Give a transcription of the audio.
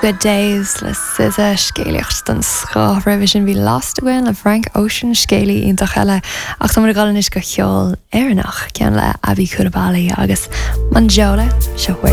Good Days le sise scéalaocht den sá revision bhí lasthain le Frank Ocean scéalaí ionach eile ach tá mar galan is go cheol éarnach cean le Abby Curabali agus man Jola se chuir